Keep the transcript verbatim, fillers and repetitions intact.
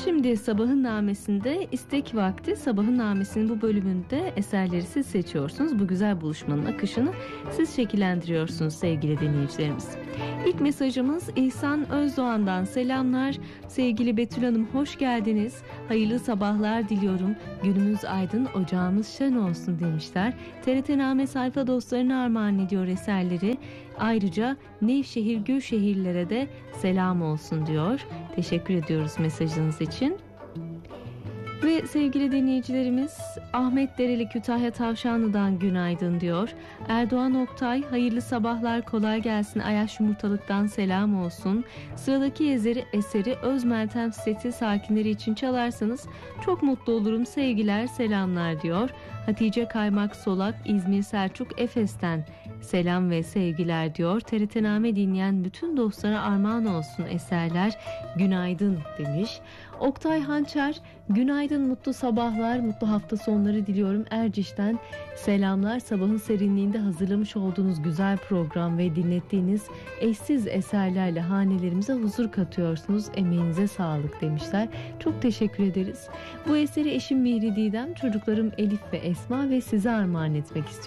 Şimdi Sabahın Namesi'nde istek vakti. Sabahın Namesi'nin bu bölümünde eserleri siz seçiyorsunuz. Bu güzel buluşmanın akışını siz şekillendiriyorsunuz sevgili dinleyicilerimiz. İlk mesajımız İhsan Özdoğan'dan selamlar. Sevgili Betül Hanım hoş geldiniz. Hayırlı sabahlar diliyorum. Günümüz aydın, ocağımız şen olsun demişler. T R T Name sayfa dostlarına armağan ediyor eserleri. Ayrıca Nevşehir, Gülşehirlere de selam olsun diyor. Teşekkür ediyoruz mesajınız için. Ve sevgili dinleyicilerimiz Ahmet Dereli Kütahya Tavşanlı'dan günaydın diyor. Erdoğan Oktay hayırlı sabahlar, kolay gelsin, Ayaş Yumurtalık'tan selam olsun. Sıradaki eseri, eseri Özmeltem sitesi sakinleri için çalarsanız çok mutlu olurum, sevgiler selamlar diyor. Hatice Kaymak Solak İzmir Selçuk Efes'ten selam ve sevgiler diyor. T R T Name dinleyen bütün dostlara armağan olsun eserler, günaydın demiş. Oktay Hançer günaydın, mutlu sabahlar, mutlu hafta sonları diliyorum. Erciş'ten selamlar. Sabahın serinliğinde hazırlamış olduğunuz güzel program ve dinlettiğiniz eşsiz eserlerle hanelerimize huzur katıyorsunuz. Emeğinize sağlık demişler. Çok teşekkür ederiz. Bu eseri eşim Mihri Didem, çocuklarım Elif ve Esma ve size armağan etmek istiyorum.